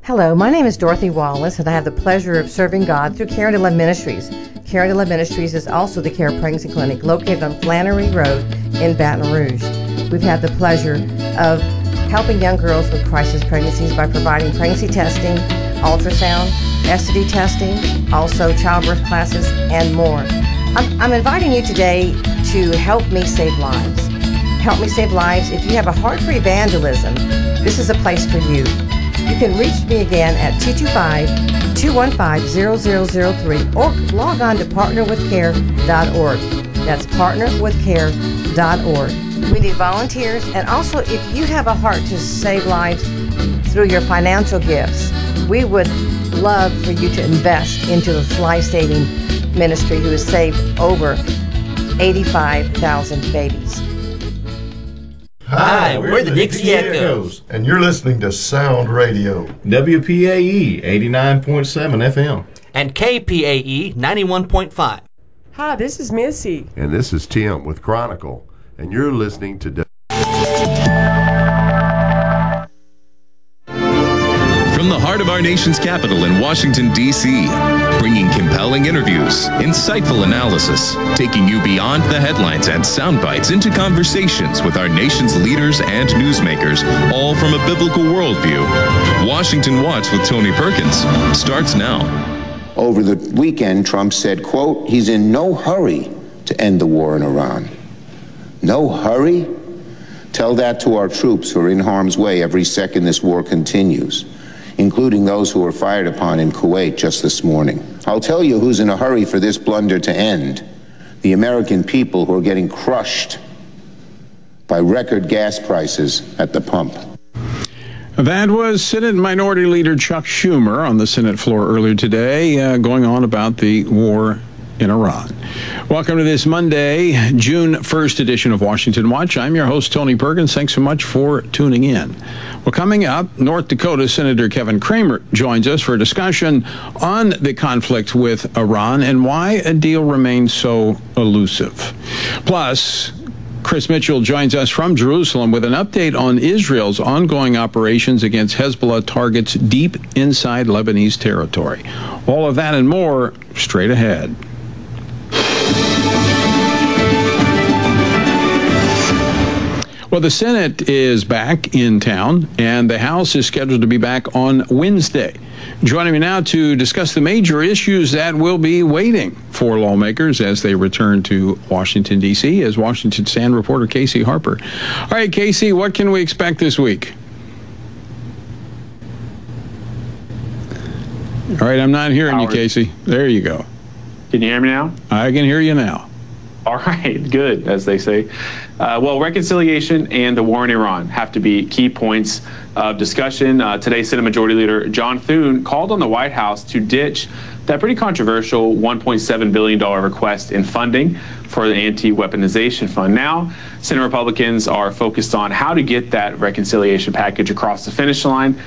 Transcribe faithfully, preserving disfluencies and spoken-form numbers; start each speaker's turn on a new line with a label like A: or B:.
A: Hello, my name is Dorothy Wallace, and I have the pleasure of serving God through Care to Love Ministries. Care to Love Ministries is also the Care Pregnancy Clinic located on Flannery Road in Baton Rouge. We've had the pleasure of helping young girls with crisis pregnancies by providing pregnancy testing, ultrasound, S T D testing, also childbirth classes, and more. I'm, I'm inviting you today to help me save lives. Help me save lives. If you have a heart for evangelism, this is a place for you. You can reach me again at two two five, two one five, zero zero zero three or log on to partner with care dot org. That's partner with care dot org. We need volunteers, and also if you have a heart to save lives through your financial gifts, we would love for you to invest into this life-saving ministry who has saved over eighty-five thousand babies.
B: Hi, we're, we're the Dixie, Dixie Echoes. Echoes,
C: and you're listening to Sound Radio.
D: W P A E eighty-nine point seven F M.
E: And K P A E ninety-one point five.
F: Hi, this is Missy.
G: And this is Tim with Chronicle, and you're listening to...
H: From the heart of our nation's capital in Washington, D C, bringing compelling interviews, insightful analysis, taking you beyond the headlines and sound bites into conversations with our nation's leaders and newsmakers, all from a biblical worldview. Washington Watch with Tony Perkins starts now.
I: Over the weekend, Trump said, quote, he's in no hurry to end the war in Iran. No hurry? Tell that to our troops who are in harm's way every second this war continues, including those who were fired upon in Kuwait just this morning. I'll tell you who's in a hurry for this blunder to end. The American people who are getting crushed by record gas prices at the pump.
J: That was Senate Minority Leader Chuck Schumer on the Senate floor earlier today, uh, going on about the war in Iran. Welcome to this Monday, June first edition of Washington Watch. I'm your host, Tony Perkins. Thanks so much for tuning in. Well, coming up, North Dakota Senator Kevin Cramer joins us for a discussion on the conflict with Iran and why a deal remains so elusive. Plus, Chris Mitchell joins us from Jerusalem with an update on Israel's ongoing operations against Hezbollah targets deep inside Lebanese territory. All of that and more straight ahead. Well, the Senate is back in town, and the House is scheduled to be back on Wednesday. Joining me now to discuss the major issues that will be waiting for lawmakers as they return to Washington, D C is Washington Stand reporter Casey Harper. All right, Casey, what can we expect this week? All right, I'm not hearing Howard. you, Casey. There you go.
K: Can you hear me now?
J: I can hear you now.
K: All right, good, as they say. Uh, well, reconciliation and the war in Iran have to be key points of discussion. Uh, today, Senate Majority Leader John Thune called on the White House to ditch that pretty controversial one point seven billion dollars request in funding for the anti-weaponization fund. Now, Senate Republicans are focused on how to get that reconciliation package across the finish line.